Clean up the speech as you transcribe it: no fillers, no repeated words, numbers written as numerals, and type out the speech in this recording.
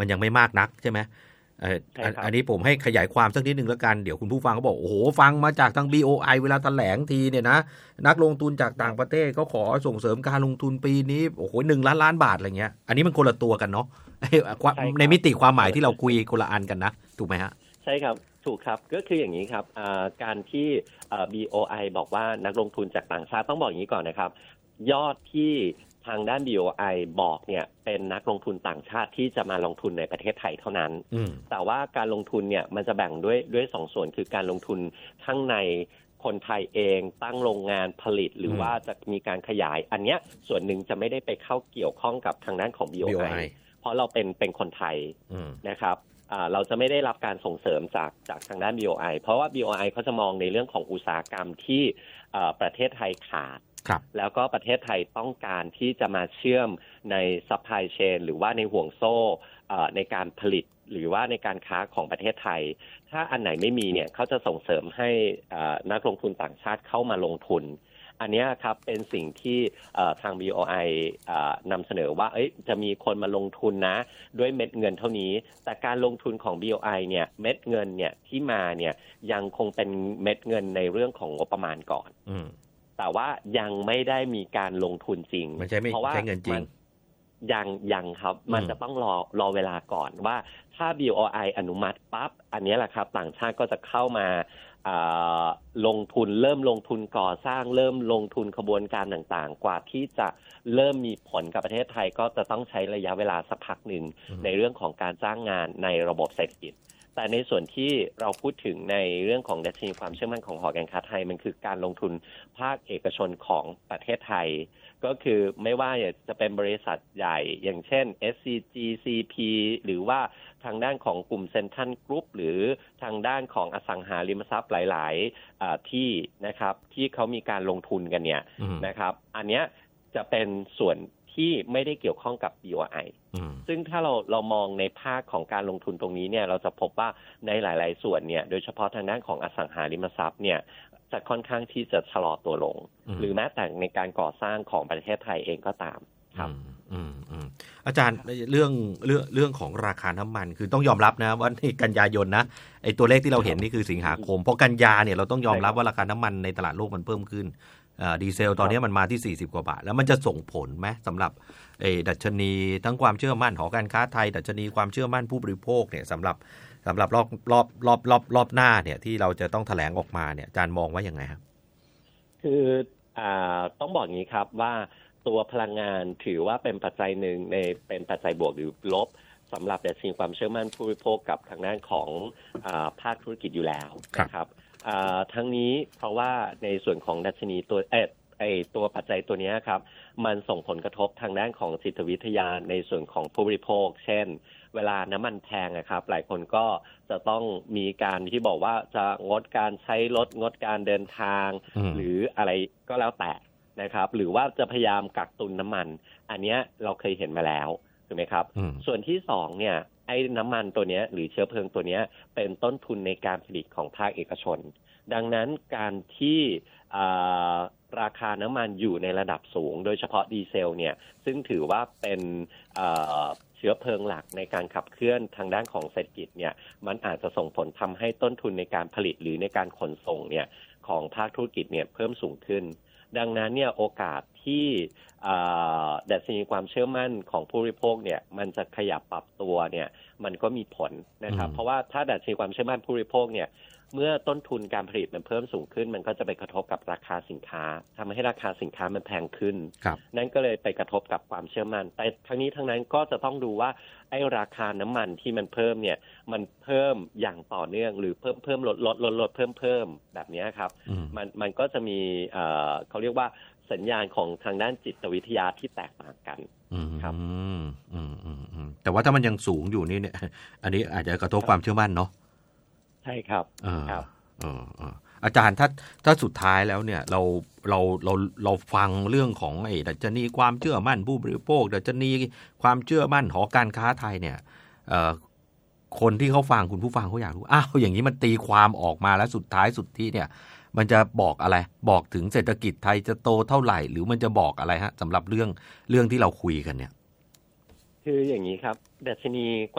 มันยังไม่มากนักใช่ไหมอันนี้ผมให้ขยายความสักนิดนึงแล้วกันเดี๋ยวคุณผู้ฟังเขาบอกโอ้โหฟังมาจากทาง BOI เวลาแถลงทีเนี่ยนะนักลงทุนจากต่างประเทศเขาขอส่งเสริมการลงทุนปีนี้โอ้โห1 ล้านบาทอะไรเงี้ยอันนี้มันคนละตัวกันเนาะในมิติความหมายที่เราคุยคนละอันกันนะถูกไหมฮะใช่ครับถูกครับก็คืออย่างนี้ครับการที่BOI บอกว่านักลงทุนจากต่างชาติต้องบอกอย่างนี้ก่อนนะครับยอดที่ทางด้าน BOI บอกเนี่ยเป็นนักลงทุนต่างชาติที่จะมาลงทุนในประเทศไทยเท่านั้นแต่ว่าการลงทุนเนี่ยมันจะแบ่งด้วย2 ส่วนคือการลงทุนข้างในคนไทยเองตั้งโรงงานผลิตหรือว่าจะมีการขยายอันเนี้ยส่วนหนึ่งจะไม่ได้ไปเข้าเกี่ยวข้องกับทางด้านของ BOI เพราะเราเป็นคนไทยนะครับเราจะไม่ได้รับการส่งเสริมจากทางด้าน BOI เพราะว่า BOI เขาจะมองในเรื่องของอุตสาหกรรมที่ประเทศไทยขาดแล้วก็ประเทศไทยต้องการที่จะมาเชื่อมใน supply chain หรือว่าในห่วงโซ่ในการผลิตหรือว่าในการค้าของประเทศไทยถ้าอันไหนไม่มีเนี่ยเขาจะส่งเสริมให้นักลงทุนต่างชาติเข้ามาลงทุนอันนี้ครับเป็นสิ่งที่ทาง BOI นำเสนอว่าจะมีคนมาลงทุนนะด้วยเม็ดเงินเท่านี้แต่การลงทุนของ BOI เนี่ยเม็ดเงินเนี่ยที่มาเนี่ยยังคงเป็นเม็ดเงินในเรื่องของงบประมาณก่อนแต่ว่ายังไม่ได้มีการลงทุนจริงเพราะว่าเงินจริงยังครับมันจะต้องรอเวลาก่อนว่าถ้า BOI อนุมัติปั๊บอันนี้แหละครับต่างชาติก็จะเข้ามาลงทุนเริ่มลงทุนก่อสร้างเริ่มลงทุนขบวนการต่างๆกว่าที่จะเริ่มมีผลกับประเทศไทยก็จะต้องใช้ระยะเวลาสักพักหนึ่งในเรื่องของการจ้างงานในระบบเศรษฐกิจแต่ในส่วนที่เราพูดถึงในเรื่องของดัชนีความเชื่อมั่นของหอการค้าไทยมันคือการลงทุนภาคเอกชนของประเทศไทยก็คือไม่ว่าจะเป็นบริษัทใหญ่อย่างเช่น SCG CP หรือว่าทางด้านของกลุ่มเซ็นทรัลกรุ๊ปหรือทางด้านของอสังหาริมทรัพย์หลายๆที่นะครับที่เขามีการลงทุนกันเนี่ยนะครับอันเนี้ยจะเป็นส่วนที่ไม่ได้เกี่ยวข้องกับ BOI ซึ่งถ้าเรามองในภาคของการลงทุนตรงนี้เนี่ยเราจะพบว่าในหลายๆส่วนเนี่ยโดยเฉพาะทางด้านของอสังหาริมทรัพย์เนี่ยจะค่อนข้างที่จะชะลอตัวลงหรือแม้แต่ในการก่อสร้างของประเทศไทยเองก็ตามครับอาจารย์เรื่องของราคาน้ำมันคือต้องยอมรับนะว่าในกันยายนนะไอ้ตัวเลขที่เราเห็นนี่คือสิงหาคมเพราะกันยาเนี่ยเราต้องยอมรับว่าราคาน้ำมันในตลาดโลกมันเพิ่มขึ้นดีเซลตอนนี้มันมาที่40 กว่าบาทแล้วมันจะส่งผลไหมสำหรับดัชนีทั้งความเชื่อมั่นหอการค้าไทยดัชนีความเชื่อมั่นผู้บริโภคเนี่ยสำหรับรอบหน้าเนี่ยที่เราจะต้องแถลงออกมาเนี่ยอาจารย์มองว่ายังไงครับคือต้องบอกอย่างนี้ครับว่าตัวพลังงานถือว่าเป็นปัจจัยหนึ่งในเป็นปัจจัยบวกหรือลบสำหรับดัชนีความเชื่อมั่นผู้บริโภคกับทางด้านของภาคธุรกิจอยู่แล้วนะครับทั้งนี้เพราะว่าในส่วนของดัชนีตัวปัจจัยตัวนี้ครับมันส่งผลกระทบทางด้านของจิตวิทยาในส่วนของผู้บริโภคเช่นเวลาน้ำมันแพงครับหลายคนก็จะต้องมีการที่บอกว่าจะงดการใช้รถงดการเดินทางหรืออะไรก็แล้วแต่นะครับหรือว่าจะพยายามกักตุนน้ำมันอันนี้เราเคยเห็นมาแล้วถูกไหมครับส่วนที่2เนี่ยไอ้น้ำมันตัวนี้หรือเชื้อเพลิงตัวนี้เป็นต้นทุนในการผลิตของภาคเอกชนดังนั้นการที่ราคาน้ำมันอยู่ในระดับสูงโดยเฉพาะดีเซลเนี่ยซึ่งถือว่าเป็นเชื้อเพลิงหลักในการขับเคลื่อนทางด้านของเศรษฐกิจเนี่ยมันอาจจะส่งผลทำให้ต้นทุนในการผลิตหรือในการขนส่งเนี่ยของภาคธุรกิจเนี่ยเพิ่มสูงขึ้นดังนั้นเนี่ยโอกาสที่ดัชนีความเชื่อมั่นของผู้บริโภคเนี่ยมันจะขยับปรับตัวเนี่ยมันก็มีผลนะครับเพราะว่าถ้าดัชนีความเชื่อมั่นผู้บริโภคเนี่ยเมื่อต้นทุนการผลิตมันเพิ่มสูงขึ้นมันก็จะไปกระทบกับราคาสินค้าทำให้ราคาสินค้ามันแพงขึ้นนั่นก็เลยไปกระทบกับความเชื่อมั่นแต่ทั้งนี้ทั้งนั้นก็จะต้องดูว่าไอ้ราคาน้ำมันที่มันเพิ่มเนี่ยมันเพิ่มอย่างต่อเนื่องหรือเพิ่มลดเพิ่มแบบนี้ครับมันก็จะมีเขาเรียกว่าสัญญาณของทางด้านจิตวิทยาที่แตกต่างกันครับแต่ว่าถ้ามันยังสูงอยู่นี่เนี่ยอันนี้อาจจะกระทบความเชื่อมั่นเนาะใช่ครับครับอาจารย์ถ้าสุดท้ายแล้วเนี่ยเราฟังเรื่องของไอ้ดัชนีความเชื่อมั่นผู้บริโภคดัชนีความเชื่อมั่นหอการค้าไทยเนี่ยคนที่เขาฟังคุณผู้ฟังเขาอยากรู้อ้าวอย่างนี้มันตีความออกมาแล้วสุดท้ายสุดที่เนี่ยมันจะบอกอะไรบอกถึงเศรษฐกิจไทยจะโตเท่าไหร่หรือมันจะบอกอะไรฮะสำหรับเรื่องที่เราคุยกันเนี่ยคืออย่างนี้ครับดัชนี